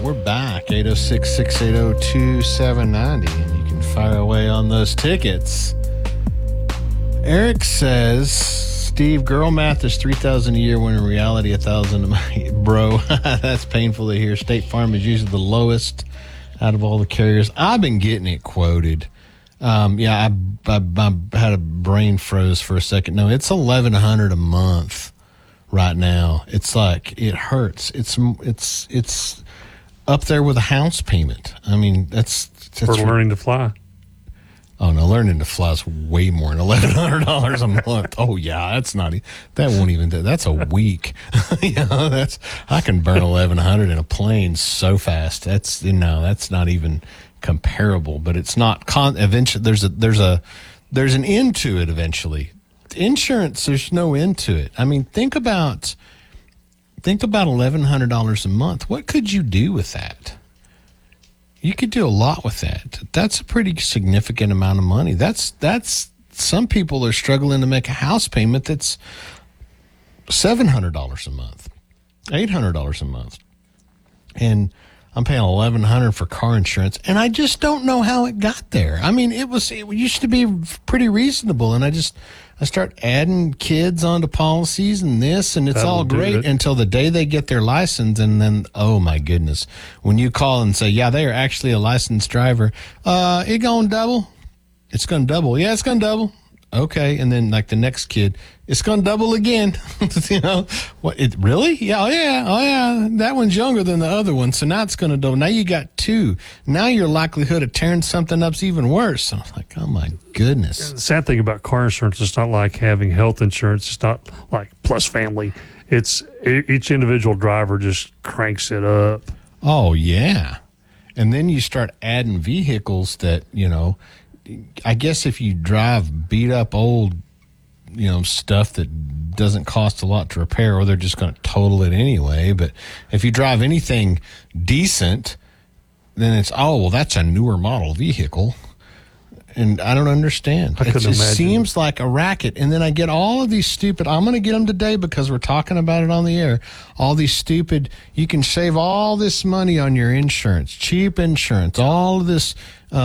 We're back, 806-680-2790, and you can fire away on those tickets. Eric says, Steve, girl math is $3,000 a year when in reality $1,000. Bro, that's painful to hear. State Farm is usually the lowest out of all the carriers. I've been getting it quoted. I had a brain froze for a second. No, it's $1,100 a month right now. It's like, it hurts. It's up there with a house payment. I mean, that's for learning to fly. Oh no, learning to fly is way more than $1,100 a month. Oh yeah, that won't even do. That's a week. I can burn $1,100 in a plane so fast. That's not even comparable. But it's not. Eventually, there's an end to it. Eventually, insurance. There's no end to it. I mean, think about $1,100 a month. What could you do with that? You could do a lot with that. That's a pretty significant amount of money. That's some people are struggling to make a house payment that's $700 a month, $800 a month. And I'm paying $1,100 for car insurance, and I just don't know how it got there. I mean, it used to be pretty reasonable, and I start adding kids onto policies and this, and it's all great until the day they get their license, and then, oh my goodness, when you call and say, yeah, they are actually a licensed driver, it going to double? It's going to double. Yeah, it's going to double. Okay, and then like the next kid, it's going to double again. What? It really? Yeah, oh yeah. That one's younger than the other one, so now it's going to double. Now you got two. Now your likelihood of tearing something up's even worse. I'm like, oh my goodness. The sad thing about car insurance, it's not like having health insurance. It's not like Plus Family. It's each individual driver just cranks it up. Oh yeah, and then you start adding vehicles that I guess if you drive beat up old, stuff that doesn't cost a lot to repair, or they're just going to total it anyway. But if you drive anything decent, then it's, that's a newer model vehicle. And I don't understand. It just seems like a racket. And then I get all of these stupid, I'm going to get them today because we're talking about it on the air. All these stupid, you can save all this money on your insurance, cheap insurance, all of this,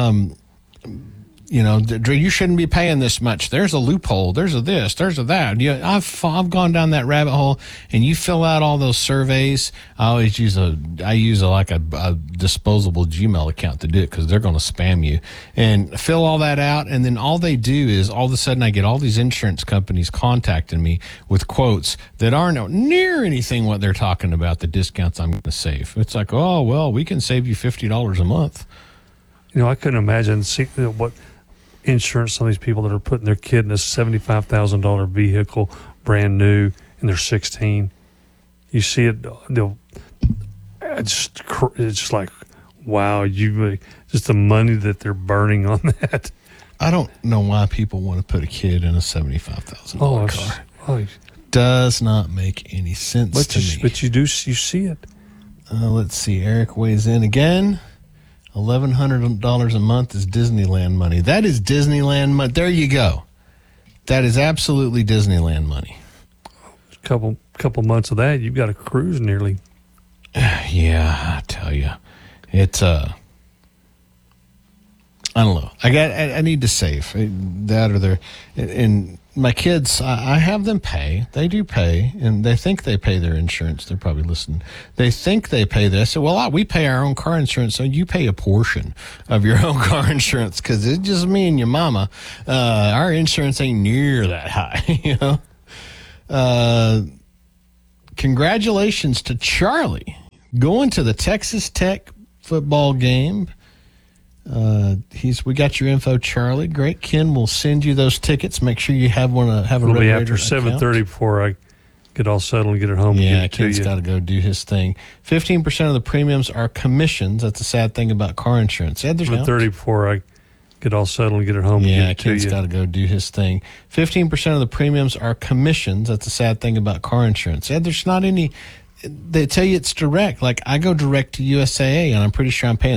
you shouldn't be paying this much. There's a loophole. There's a this. There's a that. I've gone down that rabbit hole, and you fill out all those surveys. I use a disposable Gmail account to do it because they're going to spam you, and fill all that out. And then all they do is all of a sudden I get all these insurance companies contacting me with quotes that aren't near anything what they're talking about, the discounts I'm going to save. It's like, oh, well, we can save you $50 a month. I couldn't imagine what insurance some of these people that are putting their kid in a $75,000 vehicle brand new and they're 16. You see it, it's just like, wow, just the money that they're burning on that. I don't know why people want to put a kid in a $75,000 car. Does not make any sense to me. But you see it. Let's see. Eric weighs in again. $1,100 a month is Disneyland money. That is Disneyland money. There you go. That is absolutely Disneyland money. A couple months of that, you've got a cruise nearly. Yeah, I tell you, it's I don't know. I need to save that, or they're and my kids. I have them pay. They do pay, and they think they pay their insurance. They're probably listening. They think they pay this. I said, well, we pay our own car insurance, so you pay a portion of your own car insurance because it's just me and your mama. Our insurance ain't near that high, Congratulations to Charlie going to the Texas Tech football game. We got your info, Charlie. Great. Ken will send you those tickets. Make sure you have one. It'll be after 7:30 before I get all settled and get it home. Yeah, Ken's got to go do his thing. 15% of the premiums are commissions. That's the sad thing about car insurance. 7:30 before I get all settled and get it home. Yeah, Ken's got to go do his thing. 15% of the premiums are commissions. That's the sad thing about car insurance. There's not any. They tell you it's direct. Like I go direct to USAA, and I'm pretty sure I'm paying